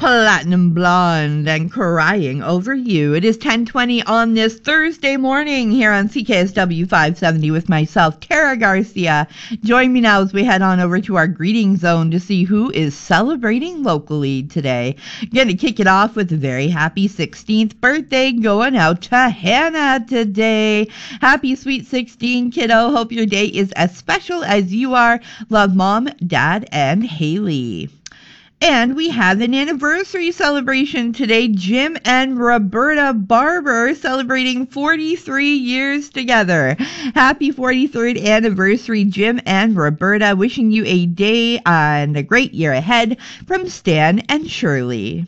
Platinum Blonde and Crying Over You. It is 10:20 on this Thursday morning here on CKSW 570 with myself, Tara Garcia. Join me now as we head on over to our greeting zone to see who is celebrating locally today. Going to kick it off with a very happy 16th birthday going out to Hannah today. Happy sweet 16, kiddo. Hope your day is as special as you are. Love, Mom, Dad, and Haley. And we have an anniversary celebration today. Jim and Roberta Barber celebrating 43 years together. Happy 43rd anniversary, Jim and Roberta. Wishing you a day and a great year ahead from Stan and Shirley.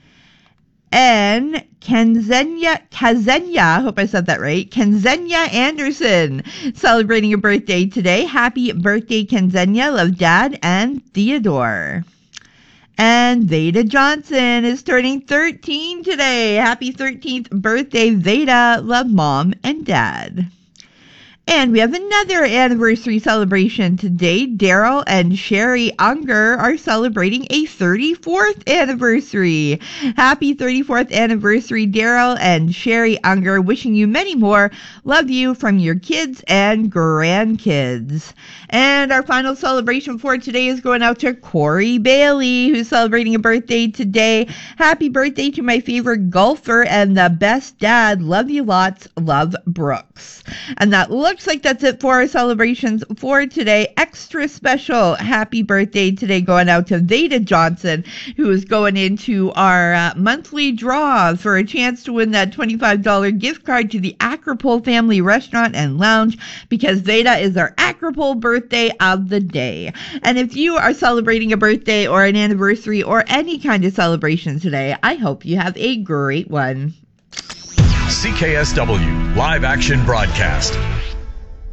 And Kazenya, hope I said that right, Kenzenya Anderson celebrating a birthday today. Happy birthday, Kenzenya. Love, Dad and Theodore. And Veda Johnson is turning 13 today. Happy 13th birthday, Veda. Love, Mom and Dad. And we have another anniversary celebration today. Daryl and Sherry Unger are celebrating a 34th anniversary. Happy 34th anniversary, Daryl and Sherry Unger. Wishing you many more. Love you from your kids and grandkids. And our final celebration for today is going out to Corey Bailey, who's celebrating a birthday today. Happy birthday to my favorite golfer and the best dad. Love you lots. Love, Brooks. And that looks like that's it for our celebrations for today. Extra special happy birthday today going out to Veda Johnson, who is going into our monthly draw for a chance to win that $25 gift card to the Acropole Family Restaurant and Lounge, because Veda is our Acropole birthday of the day. And if you are celebrating a birthday or an anniversary or any kind of celebration today, I hope you have a great one. CKSW Live Action Broadcast.